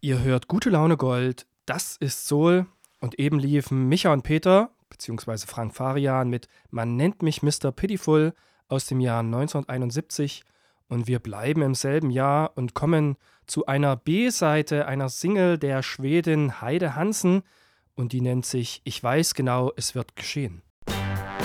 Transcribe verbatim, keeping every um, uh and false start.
Ihr hört Gute Laune Gold, das ist Soul und eben liefen Micha und Peter, beziehungsweise Frank Farian mit Man nennt mich Mister Pitiful aus dem Jahr neunzehnhunderteinundsiebzig und wir bleiben im selben Jahr und kommen zu einer B-Seite einer Single der Schwedin Heide Hansen und die nennt sich Ich weiß genau, es wird geschehen.